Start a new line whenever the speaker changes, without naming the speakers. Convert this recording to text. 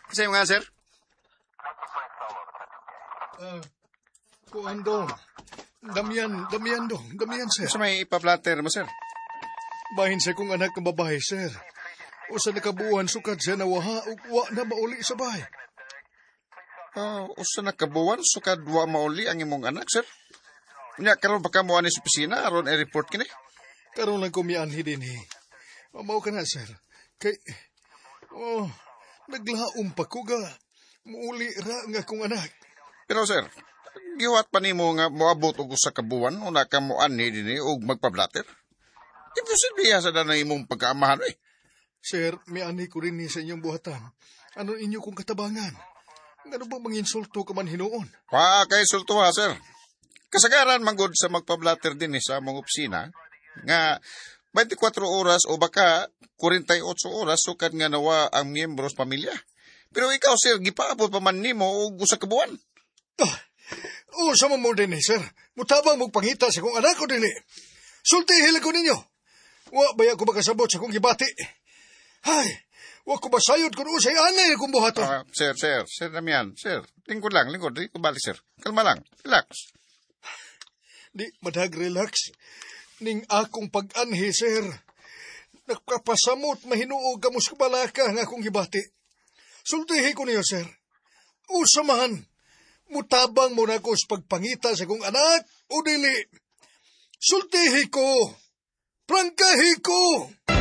Sa'yo nga, sir?
Kuan dong. Damian, sir.
Sa may ipa-platter mo, sir?
Bahin sa kong anak ng babae, sir. O sa nakabuhan sukad siya na waha, wa na mauli sa bahay.
O sa nakabuwan, sukad wa mauli ang imong anak, sir? Nya, karon baka mo ani sa opisina, aron i-report kini?
Karon lang kumianhi din, Mao ka na, sir. Kay, naglaom pa ko ga. Mauli ra nga kong anak.
Pero, sir, giwat pa nimo nga moabot og sa kabuwan, una ka mo ani din og magpa-blatter? Imposible sa na imong pagkaamahan,
Sir, may ani ko rin sa inyong buhatan. Ano inyo kong katabangan? Ano ba manginsulto ka man hinuon?
Kay sulto ha, sir. Kasagaran manggod sa magpa-blatter din sa among opisina nga 24 oras o baka 48 oras sukad nga nawa ang miyembros pamilya. Pero ikaw, sir, gipaabot pa man nimo og usa ka buwan.
Sama mo din, sir. Mutabang magpangita sa kong anak ko din, Sultihin ko ninyo. Wa baya ko makasabot sa kong gibati. Hay, wa ko basayod kung usay anay kong buhaton.
Sir Damian, sir. Lingkod, di ko balik, sir. Kalma lang, relax.
Di madag relax. Ning akong pag-anhi, sir. Nagkapasamot mahinuog kamos kabalaka nga akong gibati. Sultihin ko niyo, sir. Usamahan. Mutabang mo na ko sa pagpangita sa kong anak o dili. Sultihin ko. Prangkahi ko.